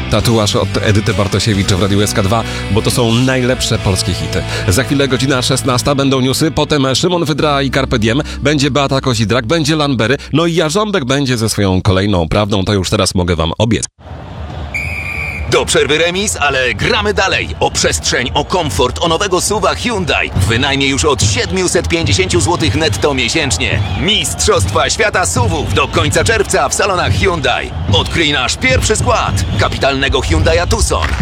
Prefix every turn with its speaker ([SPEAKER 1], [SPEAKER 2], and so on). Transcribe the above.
[SPEAKER 1] Tatuaż od Edyty Bartosiewicz w Radiu SK2, bo to są najlepsze polskie hity. Za chwilę godzina 16, będą newsy, potem Szymon Wydra i Carpe Diem, będzie Beata Kozidrak, będzie Lanbery, no i Jarząbek będzie ze swoją kolejną prawdą, to już teraz mogę wam obiecać.
[SPEAKER 2] Do przerwy remis, ale gramy dalej. O przestrzeń, o komfort, o nowego SUV-a Hyundai. Wynajmie już od 750 zł netto miesięcznie. Mistrzostwa Świata SUV-ów do końca czerwca w salonach Hyundai. Odkryj nasz pierwszy skład kapitalnego Hyundai'a Tucson.